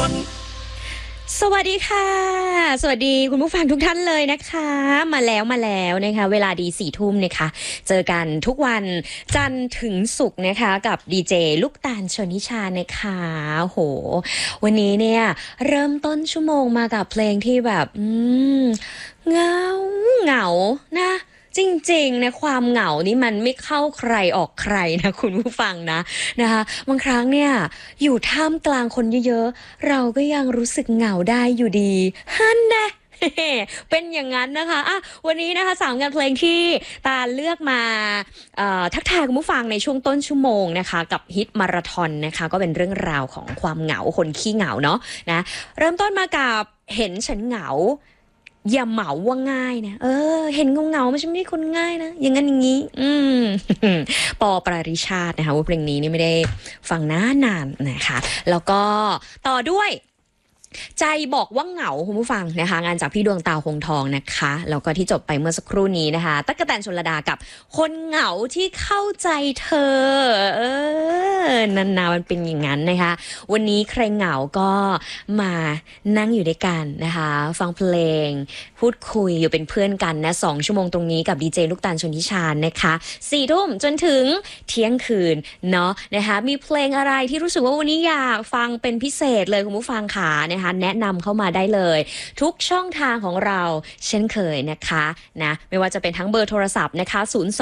สวัสดีค่ะสวัสดีคุณผู้ฟังทุกท่านเลยนะคะมาแล้วนะคะเวลาดี4 ทุ่มนะคะเจอกันทุกวันจันทร์ถึงศุกร์นะคะกับดีเจลูกตาลชนนิชานะคะโหวันนี้เนี่ยเริ่มต้นชั่วโมงมากับเพลงที่แบบเหงานะจริงๆนะความเหงานี่มันไม่เข้าใครออกใครนะคุณผู้ฟังนะคะบางครั้งเนี่ยอยู่ท่ามกลางคนเยอะๆเราก็ยังรู้สึกเหงาได้อยู่ดีฮั่นนะเป็นอย่างนั้นนะคะอ่ะวันนี้นะคะ3 งานเพลงที่ตาเลือกมาทักทายคุณผู้ฟังในช่วงต้นชั่วโมงนะคะกับฮิตมาราธอนนะคะก็เป็นเรื่องราวของความเหงาคนขี้เหงาเนาะนะเริ่มต้นมากับเห็นฉันเหงาอย่าเหมาว่าง่ายนะเห็นเงาไม่ใช่คนง่ายนะอย่างนั้นอย่างนี้ปอปราริชาตินะคะว่าเพลงนี้นี่ไม่ได้ฟังนานนะคะแล้วก็ต่อด้วยใจบอกว่าเหงาคุณผู้ฟังนะคะงานจากพี่ดวงตาคงทองนะคะแล้วก็ที่จบไปเมื่อสักครู่นี้นะคะตั๊กแตนชลดากับคนเหงาที่เข้าใจเธอนานๆมันเป็นอย่างนั้นนะคะวันนี้ใครเหงาก็มานั่งอยู่ด้วยกันนะคะฟังเพลงพูดคุยอยู่เป็นเพื่อนกันนะ2 ชั่วโมงตรงนี้กับดีเจลูกตาลชนทิชานะคะ4 ทุ่มจนถึงเที่ยงคืนเนาะนะคะมีเพลงอะไรที่รู้สึกว่าวันนี้อยากฟังเป็นพิเศษเลยคุณผู้ฟังค่ะนะคะแนะนำเข้ามาได้เลยทุกช่องทางของเราเช่นเคยนะคะนะไม่ว่าจะเป็นทั้งเบอร์โทรศัพท์นะคะ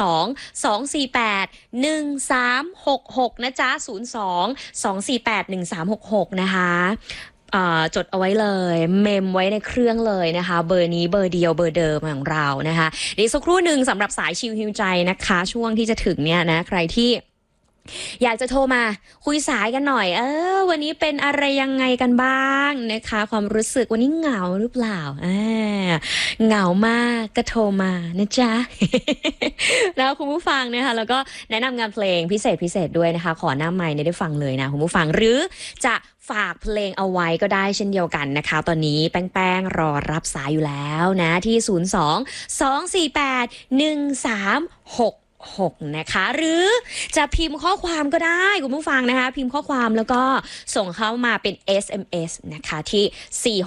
02-248-1366นะจ๊ะ02-248-1366นะคะจดเอาไว้เลยเมมไว้ในเครื่องเลยนะคะเบอร์นี้เบอร์เดียวเบอร์เดิมของเรานะคะเดี๋ยวสักครู่หนึ่งสำหรับสายชิลฮิวใจนะคะช่วงที่จะถึงเนี่ยนะใครที่อยากจะโทรมาคุยสายกันหน่อยวันนี้เป็นอะไรยังไงกันบ้างนะคะความรู้สึกวันนี้เหงาหรือเปล่าเหงามากก็โทรมานะจ๊ะ แล้วคุณผู้ฟังนะคะแล้วก็แนะนำงานเพลงพิเศษด้วยนะคะขอหน้าไมค์ได้ฟังเลยนะคุณผู้ฟังหรือจะฝากเพลงเอาไว้ก็ได้เช่นเดียวกันนะคะตอนนี้แป้งรอรับสายอยู่แล้วนะที่02-248-1366นะคะหรือจะพิมพ์ข้อความก็ได้คุณผู้ฟังนะคะพิมพ์ข้อความแล้วก็ส่งเข้ามาเป็น SMS นะคะที่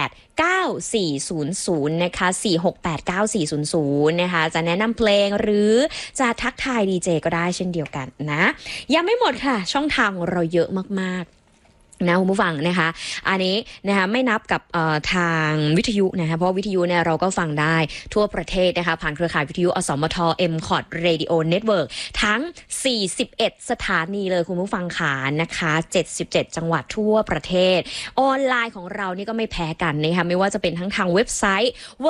4689400นะคะ4689400นะคะจะแนะนำเพลงหรือจะทักทายดีเจก็ได้เช่นเดียวกันนะยังไม่หมดค่ะช่องทางของเราเยอะมากๆนะคุณผู้ฟังนะคะอันนี้นะคะไม่นับกับทางวิทยุนะคะเพราะวิทยุเนี่ยเราก็ฟังได้ทั่วประเทศนะคะผ่านเครือข่ายวิทยุอสมท MCOT Radio Network ทั้ง41สถานีเลยคุณผู้ฟังขานะคะ77จังหวัดทั่วประเทศออนไลน์ของเรานี่ก็ไม่แพ้กันนะคะไม่ว่าจะเป็นทั้งทางเว็บไซต์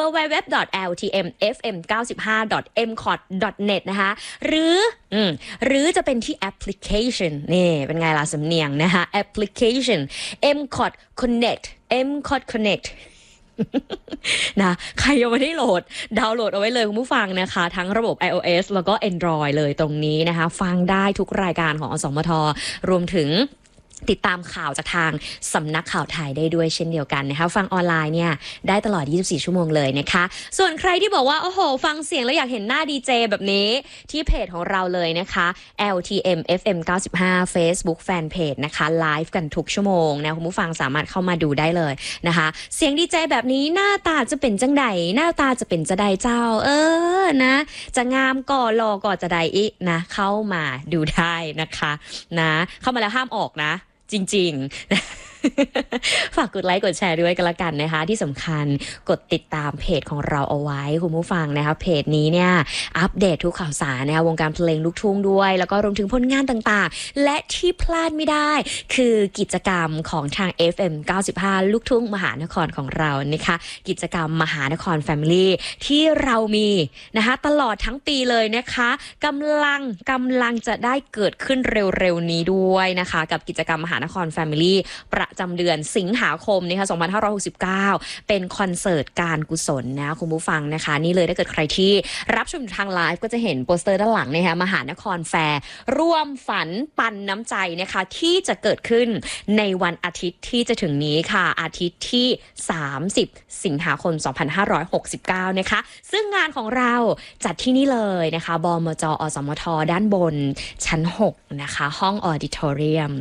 www.ltmfm95.mcot.net นะคะหรือจะเป็นที่แอปพลิเคชันนี่เป็นไงล่ะสำเนียงนะคะแอปพลิเคชัน MCOT Connect นะใครยังไม่ได้โหลดดาวน์โหลดเอาไว้เลยคุณผู้ฟังนะคะทั้งระบบ iOS แล้วก็ Android เลยตรงนี้นะคะฟังได้ทุกรายการของอสมทรวมถึงติดตามข่าวจากทางสำนักข่าวไทยได้ด้วยเช่นเดียวกันนะคะฟังออนไลน์เนี่ยได้ตลอด24 ชั่วโมงเลยนะคะส่วนใครที่บอกว่าโอ้โหฟังเสียงแล้วอยากเห็นหน้าดีเจแบบนี้ที่เพจของเราเลยนะคะ LTM FM 95 Facebook Fanpage นะคะไลฟ์กันทุกชั่วโมงนะคุณผู้ฟังสามารถเข้ามาดูได้เลยนะคะเสียงดีเจแบบนี้หน้าตาจะเป็นจังใดหน้าตาจะเป็นจะใดเจ้านะจะงามก่อหล่อก่อจะใดอีกนะเข้ามาดูได้นะคะนะเข้ามาแล้วห้ามออกนะจริงๆ ฝากกดไลค์กดแชร์ด้วยกันละกันนะคะที่สำคัญกดติดตามเพจของเราเอาไว้คุณผู้ฟังนะคะเพจนี้เนี่ยอัปเดตทุกข่าวสารนะคะวงการเพลงลูกทุ่งด้วยแล้วก็รวมถึงผลงานต่างๆและที่พลาดไม่ได้คือกิจกรรมของทาง FM 95 ลูกทุ่งมหานครของเรานะคะกิจกรรมมหานคร Family ที่เรามีนะคะตลอดทั้งปีเลยนะคะกำลังจะได้เกิดขึ้นเร็วๆนี้ด้วยนะคะกับกิจกรรมมหานคร Family ประจำเดือนสิงหาคมนะคะ2569เป็นคอนเสิร์ตการกุศลนะคุณผู้ฟังนะคะนี่เลยถ้าเกิดใครที่รับชมทางไลฟ์ก็จะเห็นโปสเตอร์ด้านหลังนะคะมหานครแฟร์ร่วมฝันปันน้ำใจนะคะที่จะเกิดขึ้นในวันอาทิตย์ที่จะถึงนี้ค่ะอาทิตย์ที่30สิงหาคม2569นะคะซึ่งงานของเราจัดที่นี่เลยนะคะบมจ.อสมทด้านบนชั้น6นะคะห้องออดิทอเรียม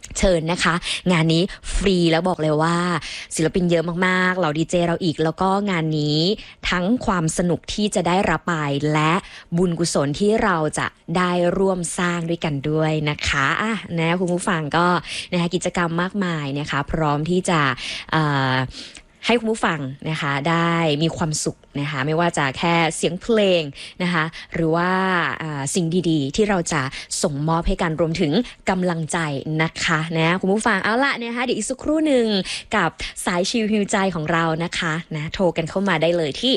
เชิญนะคะ งานนี้ฟรีแล้วบอกเลยว่าศิลปินเยอะมากๆเหล่าดีเจเราอีกแล้วก็งานนี้ทั้งความสนุกที่จะได้รับไปและบุญกุศลที่เราจะได้ร่วมสร้างด้วยกันด้วยนะคะนะคุณผู้ฟังก็นะคะกิจกรรมมากมายนะคะพร้อมที่จะให้คุณผู้ฟังนะคะได้มีความสุขนะคะไม่ว่าจะแค่เสียงเพลงนะคะหรือว่าสิ่งดีๆที่เราจะส่งมอบให้กันรวมถึงกำลังใจนะคะนะคุณผู้ฟังเอาละนะคะเดี๋ยวอีกสักครู่หนึ่งกับสายชิลฮิวใจของเรานะคะนะโทรกันเข้ามาได้เลยที่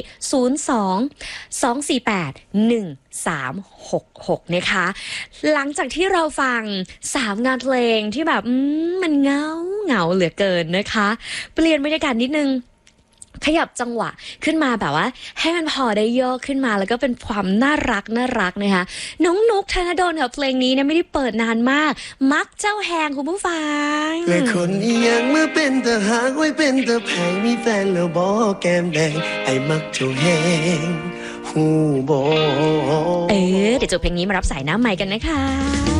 02-248-1366นะคะหลังจากที่เราฟัง3งานเพลงที่แบบมันเหงาเหลือเกินนะคะเปลี่ยนบรรยากาศนิดนึงขยับจังหวะขึ้นมาแบบว่าให้มันพอได้โยกขึ้นมาแล้วก็เป็นความน่ารักนะคะน้องนุกธนดลค่ะเพลงนี้เนี่ยไม่ได้เปิดนานมากมักเจ้าแหงคุณผู้ฟังและคนอีหยังเมื่อเป็นตาหากไว้เป็นตาไผมีแฟนแล้วบ่แก้มแดงไอ้มักเจ้าแหงฮู้บ่เดี๋ยวจบเพลงนี้มารับสายหน้าใหม่กันนะคะ